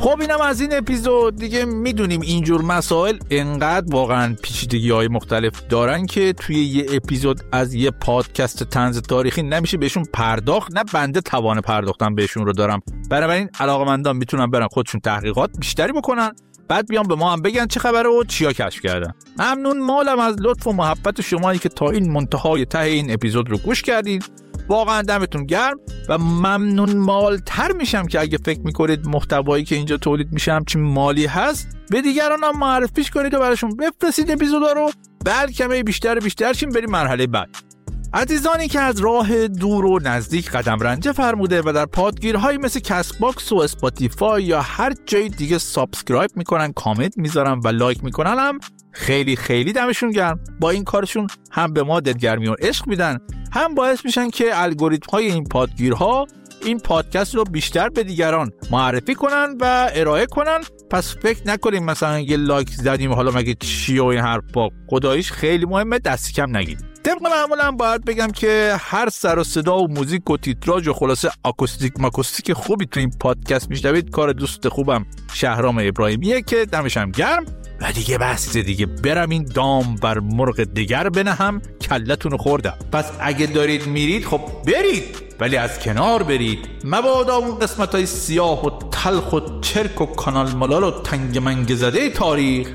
خب اینم از این اپیزود دیگه. میدونیم اینجور مسائل انقدر واقعا پیچیدگی‌های مختلف دارن که توی یه اپیزود از یه پادکست طنز تاریخی نمیشه بهشون پرداخت، نه بنده توان پرداختن بهشون رو دارم. بنابراین علاقه‌مندان میتونن برن خودشون تحقیقات بیشتری بکنن، بعد بیان به ما هم بگن چه خبره و چیا کشف کردن. ممنون مالم از لطف و محبت شمایی که تا این منتهای ته این اپیزود رو گوش کردید. واقعا دمتون گرم و ممنون مالتر میشم که اگه فکر میکنید محتوایی که اینجا تولید میشه همچین مالی هست، به دیگران هم معرفیش کنید و براشون بفرستید اپیزودا رو، بلکه بیشتر شیم بریم مرحله بعد. عزیزانی که از راه دور و نزدیک قدم رنجه فرموده و در پادگیرهایی مثل کست باکس و اسپاتیفای یا هر جای دیگه سابسکرایب میکنن، کامنت میذارن و لایک میکنن، هم خیلی خیلی دمشون گرم. با این کارشون هم به ما دلگرمی و عشق میدن، هم باعث میشن که الگوریتم های این پادگیرها این پادکست رو بیشتر به دیگران معرفی کنن و ارائه کنن. پس فکر نکنیم مثلا یه لایک زدیم حالا مگه چی و این حرفا، خداییش خیلی مهمه، دست کم نگیرید. طبق معمولا باید بگم که هر سر و صدا و موزیک و تیتراژ و خلاصه آکوستیک خوبی تو این پادکست میشنوید کار دوست خوبم شهرام ابراهیمیه که دمشم گرم. و دیگه بس دیگه، برم این دام بر مرغ دیگر بنهم کلتون خوردم. پس اگه دارید میرید خب برید، ولی از کنار برید، مبادا اون قسمتای سیاه و تلخ و چرک و کانال ملال و تنگ منگ زده تاریخ